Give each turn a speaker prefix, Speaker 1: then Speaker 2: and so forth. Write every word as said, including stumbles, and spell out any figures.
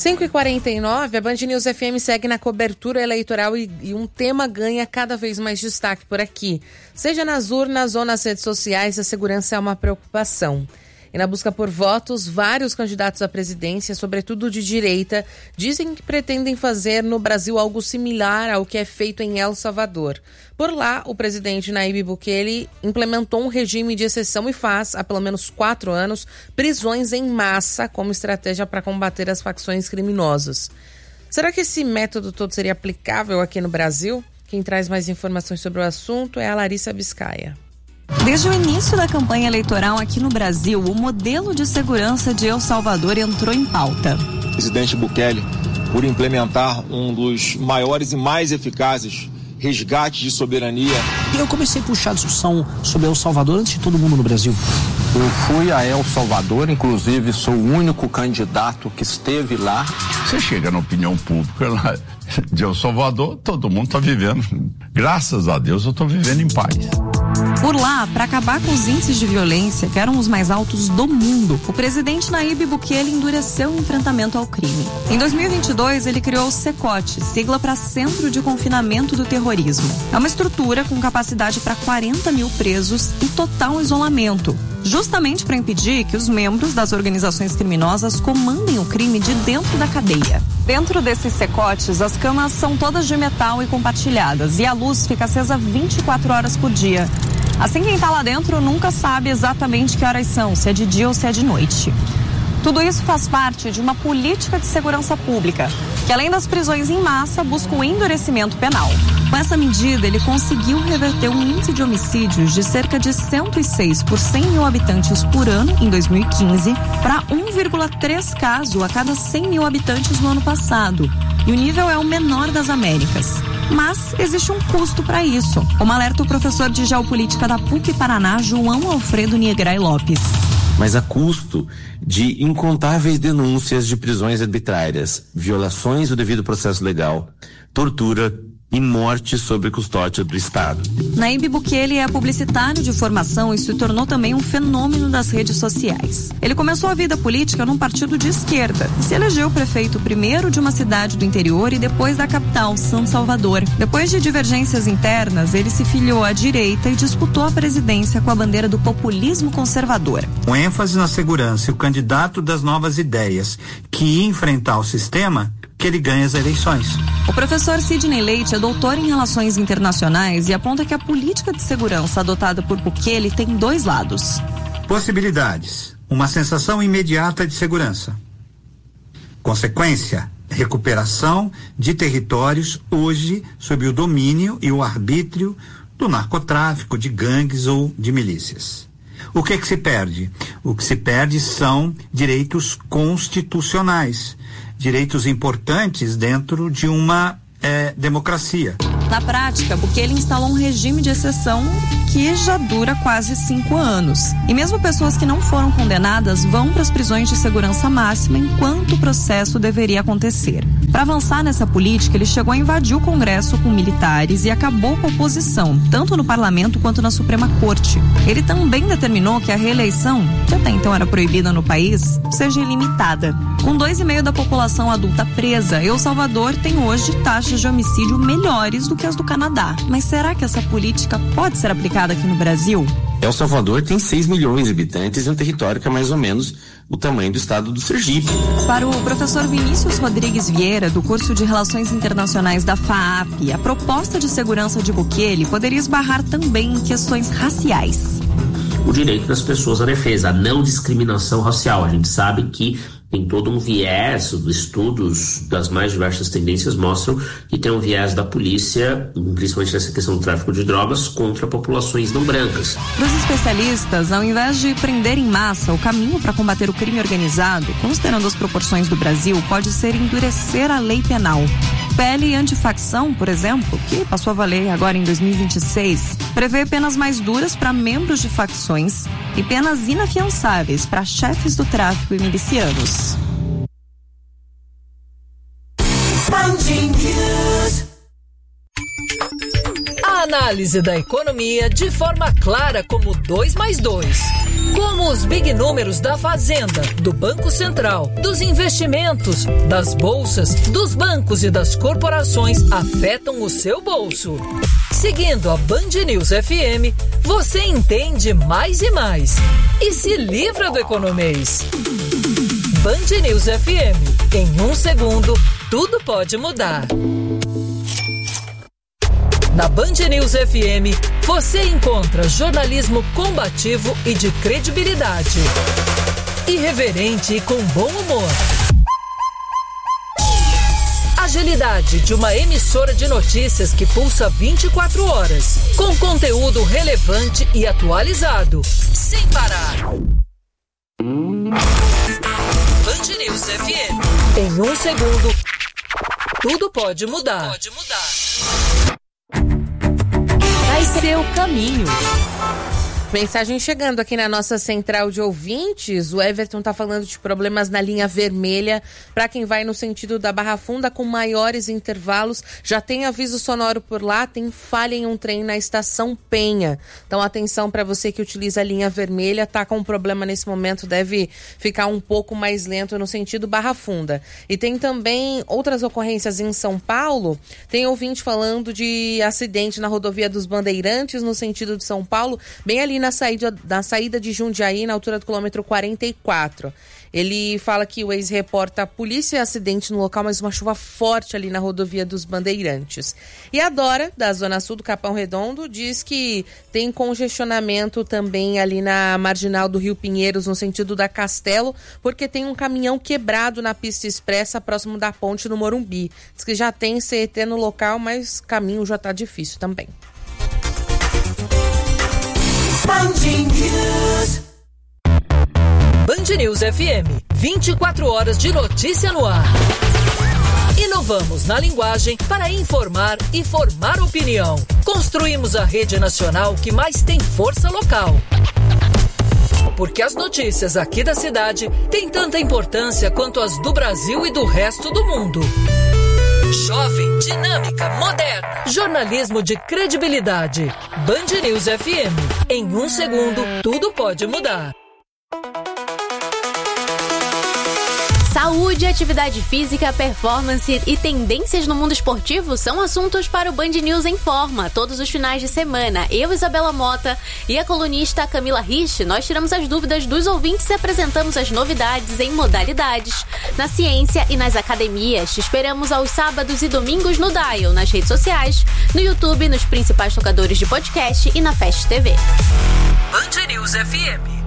Speaker 1: cinco e quarenta e nove, a Band News F M segue na cobertura eleitoral e, e um tema ganha cada vez mais destaque por aqui. Seja nas urnas ou nas redes sociais, a segurança é uma preocupação. E na busca por votos, vários candidatos à presidência, sobretudo de direita, dizem que pretendem fazer no Brasil algo similar ao que é feito em El Salvador. Por lá, o presidente Nayib Bukele implementou um regime de exceção e faz, há pelo menos quatro anos, prisões em massa como estratégia para combater as facções criminosas. Será que esse método todo seria aplicável aqui no Brasil? Quem traz mais informações sobre o assunto é a Larissa Biscaia.
Speaker 2: Desde o início da campanha eleitoral aqui no Brasil, o modelo de segurança de El Salvador entrou em pauta.
Speaker 3: O presidente Bukele, por implementar um dos maiores e mais eficazes resgates de soberania.
Speaker 4: Eu comecei a puxar a discussão sobre El Salvador antes de todo mundo no Brasil.
Speaker 5: Eu fui a El Salvador, inclusive sou o único candidato que esteve lá.
Speaker 6: Você chega na opinião pública lá de El Salvador, todo mundo está vivendo. Graças a Deus eu estou vivendo em paz.
Speaker 2: Por lá, para acabar com os índices de violência, que eram os mais altos do mundo, o presidente Nayib Bukele endureceu o enfrentamento ao crime. Em dois mil e vinte e dois, ele criou o SECOT, sigla para Centro de Confinamento do Terrorismo. É uma estrutura com capacidade para quarenta mil presos em total isolamento, justamente para impedir que os membros das organizações criminosas comandem o crime de dentro da cadeia. Dentro desses secotes, as camas são todas de metal e compartilhadas e a luz fica acesa vinte e quatro horas por dia. Assim, quem está lá dentro nunca sabe exatamente que horas são, se é de dia ou se é de noite. Tudo isso faz parte de uma política de segurança pública, que além das prisões em massa, busca o endurecimento penal. Com essa medida, ele conseguiu reverter um índice de homicídios de cerca de cento e seis por cem mil habitantes por ano, em dois mil e quinze, para um vírgula três casos a cada cem mil habitantes no ano passado. E o nível é o menor das Américas. Mas existe um custo para isso, como alerta o professor de Geopolítica da P U C Paraná, João Alfredo Niegrai Lopes.
Speaker 7: Mas a custo de incontáveis denúncias de prisões arbitrárias, violações do devido processo legal, tortura e morte sob custódia do Estado.
Speaker 2: Nayib Bukele é publicitário de formação e se tornou também um fenômeno das redes sociais. Ele começou a vida política num partido de esquerda e se elegeu prefeito primeiro de uma cidade do interior e depois da capital, San Salvador. Depois de divergências internas, ele se filiou à direita e disputou a presidência com a bandeira do populismo conservador.
Speaker 8: Com ênfase na segurança e o candidato das novas ideias que ia enfrentar o sistema, que ele ganha as eleições.
Speaker 2: O professor Sidney Leite é doutor em relações internacionais e aponta que a política de segurança adotada por Bukele tem dois lados.
Speaker 8: Possibilidades: uma sensação imediata de segurança. Consequência: recuperação de territórios hoje sob o domínio e o arbítrio do narcotráfico, de gangues ou de milícias. O que é que se perde? O que se perde são direitos constitucionais, direitos importantes dentro de uma é, democracia.
Speaker 2: Na prática, Bukele instalou um regime de exceção que já dura quase cinco anos. E mesmo pessoas que não foram condenadas vão para as prisões de segurança máxima enquanto o processo deveria acontecer. Para avançar nessa política, ele chegou a invadir o Congresso com militares e acabou com a oposição, tanto no Parlamento quanto na Suprema Corte. Ele também determinou que a reeleição, que até então era proibida no país, seja ilimitada. Com dois e meio da população adulta presa, El Salvador tem hoje taxas de homicídio melhores do que as do Canadá. Mas será que essa política pode ser aplicada aqui no Brasil?
Speaker 7: El Salvador tem seis milhões de habitantes e um território que é mais ou menos o tamanho do estado do Sergipe.
Speaker 2: Para o professor Vinícius Rodrigues Vieira, do curso de Relações Internacionais da FAAP, a proposta de segurança de Bukele poderia esbarrar também em questões raciais.
Speaker 9: O direito das pessoas à defesa, a não discriminação racial. A gente sabe que tem todo um viés, estudos das mais diversas tendências mostram que tem um viés da polícia, principalmente nessa questão do tráfico de drogas, contra populações não brancas.
Speaker 2: Para os especialistas, ao invés de prender em massa, o caminho para combater o crime organizado, considerando as proporções do Brasil, pode ser endurecer a lei penal. P L antifacção, por exemplo, que passou a valer agora em dois mil e vinte e seis, prevê penas mais duras para membros de facções e penas inafiançáveis para chefes do tráfico e milicianos.
Speaker 10: A análise da economia de forma clara como dois mais dois. Como os big números da Fazenda, do Banco Central, dos investimentos, das bolsas, dos bancos e das corporações afetam o seu bolso. Seguindo a Band News F M, você entende mais e mais e se livra do economês. Band News F M. Em um segundo, tudo pode mudar. Na Band News F M, você encontra jornalismo combativo e de credibilidade. Irreverente e com bom humor. Agilidade de uma emissora de notícias que pulsa vinte e quatro horas, com conteúdo relevante e atualizado, sem parar. Band News F M. Em um segundo, tudo pode mudar. Pode mudar.
Speaker 2: Vai ser o caminho.
Speaker 1: Mensagem chegando aqui na nossa central de ouvintes. O Everton tá falando de problemas na linha vermelha para quem vai no sentido da Barra Funda com maiores intervalos. Já tem aviso sonoro por lá, tem falha em um trem na estação Penha. Então atenção para você que utiliza a linha vermelha, tá com um problema nesse momento, deve ficar um pouco mais lento no sentido Barra Funda. E tem também outras ocorrências em São Paulo. Tem ouvinte falando de acidente na rodovia dos Bandeirantes no sentido de São Paulo, bem ali na saída, na saída de Jundiaí, na altura do quilômetro quarenta e quatro. Ele fala que o ex reporta polícia e acidente no local, mas uma chuva forte ali na rodovia dos Bandeirantes. E a Dora, da Zona Sul do Capão Redondo, diz que tem congestionamento também ali na marginal do Rio Pinheiros, no sentido da Castelo, porque tem um caminhão quebrado na pista expressa próximo da ponte no Morumbi. Diz que já tem C E T no local, mas o caminho já está difícil também.
Speaker 10: Band News. Band News F M, vinte e quatro horas de notícia no ar. Inovamos na linguagem para informar e formar opinião. Construímos a rede nacional que mais tem força local. Porque as notícias aqui da cidade têm tanta importância quanto as do Brasil e do resto do mundo. Jovem, dinâmica, moderna. Jornalismo de credibilidade. Band News F M. Em um segundo, tudo pode mudar.
Speaker 11: Saúde, atividade física, performance e tendências no mundo esportivo são assuntos para o Band News em Forma. Todos os finais de semana, eu, Isabela Mota, e a colunista Camila Rich, nós tiramos as dúvidas dos ouvintes e apresentamos as novidades em modalidades, na ciência e nas academias. Te esperamos aos sábados e domingos no Dial, nas redes sociais, no YouTube, nos principais tocadores de podcast e na Fast T V.
Speaker 10: Band News F M.